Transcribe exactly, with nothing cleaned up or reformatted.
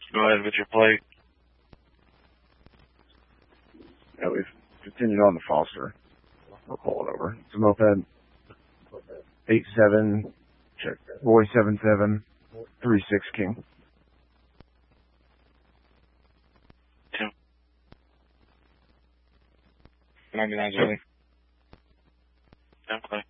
Go ahead with your plate. Yeah, we've continued on to Foster. We'll pull it over. It's a moped. Eight seven. Check. Boy seven seven. Three six King. Two. Ninety nine Julie. Okay.